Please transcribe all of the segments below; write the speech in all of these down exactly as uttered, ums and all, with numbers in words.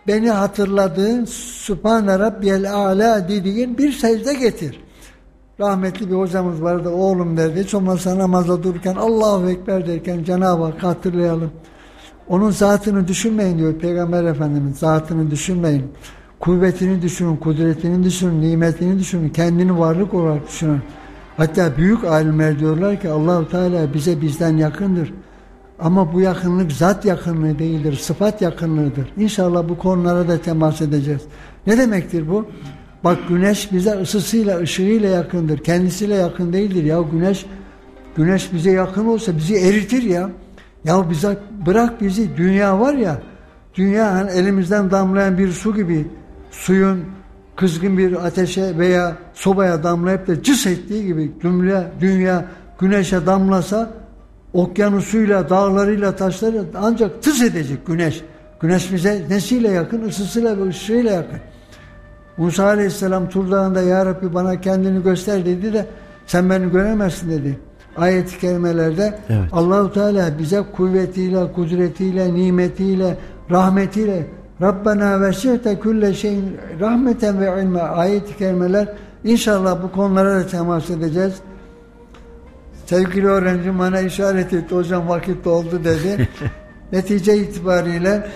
beni hatırladığın Sübhane Rabbiyel A'la dediğin bir secde getir. Rahmetli bir hocamız vardı, oğlum derdi. Hiç olmazsa namazda dururken Allahu Ekber derken Cenab-ı Hak hatırlayalım. Onun zatını düşünmeyin diyor Peygamber Efendimiz. Zatını düşünmeyin. Kuvvetini düşünün, kudretini düşünün, nimetini düşünün, kendini varlık olarak düşünün. Hatta büyük alimler diyorlar ki Allah-u Teala bize bizden yakındır. Ama bu yakınlık zat yakınlığı değildir, sıfat yakınlığıdır. İnşallah bu konulara da temas edeceğiz. Ne demektir bu? Bak güneş bize ısısıyla, ışığıyla yakındır. Kendisiyle yakın değildir. Ya güneş güneş bize yakın olsa bizi eritir ya. Ya bize bırak bizi. Dünya var ya. Dünya hani elimizden damlayan bir su gibi. Suyun kızgın bir ateşe veya sobaya damlayıp da cıs ettiği gibi dünya, dünya güneşe damlasa okyanusuyla, dağlarıyla, taşlarıyla ancak tıs edecek güneş. Güneş bize nesiyle yakın? Isısıyla ve ışığıyla yakın. Musa Aleyhisselam Tur Dağı'nda Ya Rabbi bana kendini göster dedi de sen beni göremezsin dedi. Ayet-i kerimelerde evet. Allah-u Teala bize kuvvetiyle, kudretiyle, nimetiyle, rahmetiyle Rabbena veşi'te külle şeyin rahmeten ve ilme ayet-i kerimeler inşallah bu konulara da temas edeceğiz. Sevgili öğrencim bana işaret etti. Hocam vakit doldu dedi. Netice itibariyle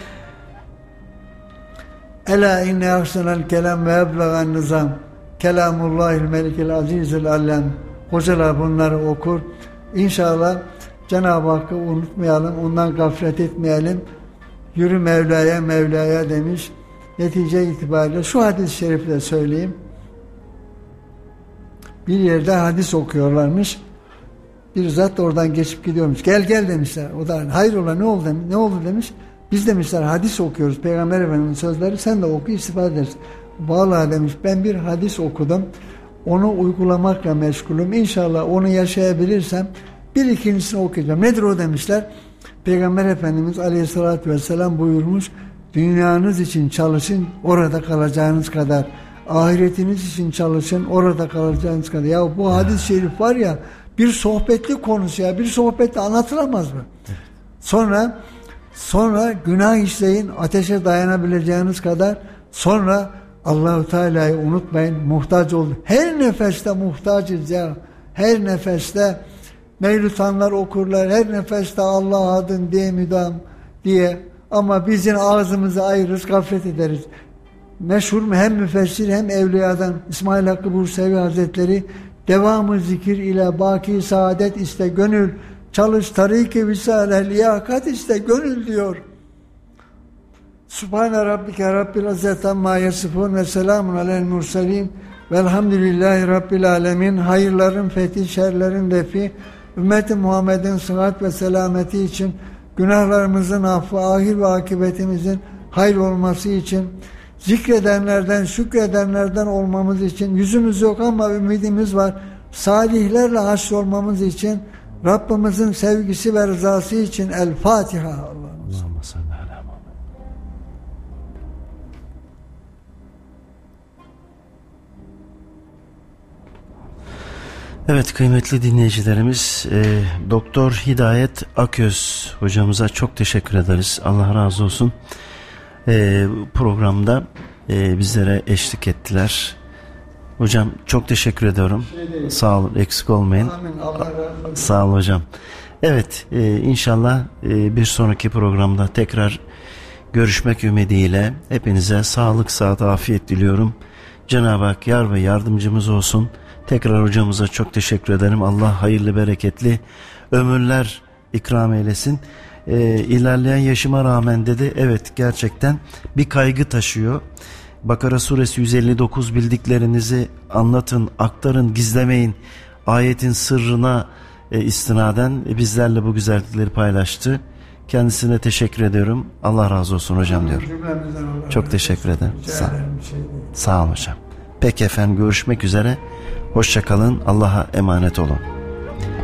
Ela inne ahsenel kelam ve eblegan nizam kelamullahil melikil azizil allem. Hocalar bunları okur. İnşallah Cenab-ı Hakk'ı unutmayalım. Ondan gaflet etmeyelim. Yürü Mevla'ya Mevla'ya demiş. Netice itibariyle şu hadis-i şerifi de söyleyeyim. Bir yerde hadis okuyorlarmış. Bir zat oradan geçip gidiyormuş. Gel gel demişler. O da hayrola ne oldu demiş. Ne oldu demiş. Biz demişler hadis okuyoruz. Peygamber Efendimiz'in sözleri sen de oku istifade edersin. Vallahi demiş ben bir hadis okudum. Onu uygulamakla meşgulüm. İnşallah onu yaşayabilirsem bir ikincisini okuyacağım. Nedir o demişler. Peygamber Efendimiz Aleyhisselatü Vesselam buyurmuş. Dünyanız için çalışın orada kalacağınız kadar. Ahiretiniz için çalışın orada kalacağınız kadar. Ya bu hadis-i şerif var ya bir sohbetli konusu ya. Bir sohbette anlatılamaz mı? Sonra sonra günah işleyin ateşe dayanabileceğiniz kadar. Sonra Allah-u Teala'yı unutmayın. Muhtaç olun. Her nefeste muhtacız ya. Her nefeste mevlütanlar okurlar. Her nefeste Allah adın diye müdam diye. Ama bizim ağzımızı ayırırız, gaflet ederiz. Meşhur hem müfessir hem evliyadan İsmail Hakkı Bursevi Hazretleri devamı zikir ile baki saadet iste gönül, çalış tarik-i visale liyakat iste gönül diyor. Subhane Rabbike Rabbil İzzet amma yasifun ve selamun alel murselin velhamdülillahi Rabbil alemin. Hayırların fethi, şerlerin defi, ümmeti Muhammed'in sıhhat ve selameti için, günahlarımızın affı, ahir ve akıbetimizin hayır olması için, zikredenlerden, şükredenlerden olmamız için, yüzümüz yok ama ümidimiz var, salihlerle haşr olmamız için, Rabbimizin sevgisi ve rızası için El Fatiha. Allah'ım salli ala Muhammed. Evet kıymetli dinleyicilerimiz, e, Doktor Hidayet Aköz hocamıza çok teşekkür ederiz. Allah razı olsun. E, programda e, bizlere eşlik ettiler. Hocam çok teşekkür ediyorum. Şey Sağ olun, eksik olmayın. Amin. Allah razı olsun. Sağ olun hocam. Evet, e, inşallah e, bir sonraki programda tekrar görüşmek ümidiyle hepinize sağlık, sıhhat, afiyet diliyorum. Cenab-ı Hak yar ve yardımcımız olsun. Tekrar hocamıza çok teşekkür ederim. Allah hayırlı, bereketli ömürler ikram eylesin. Ee, ilerleyen yaşıma rağmen dedi. Evet, gerçekten bir kaygı taşıyor. Bakara suresi yüz elli dokuz bildiklerinizi anlatın, aktarın, gizlemeyin. Ayetin sırrına e, istinaden e, bizlerle bu güzellikleri paylaştı. Kendisine teşekkür ediyorum. Allah razı olsun hocam diyorum. Çok teşekkür ederim. Sağ, sağ olun hocam. Peki efendim, görüşmek üzere. Hoşça kalın. Allah'a emanet olun.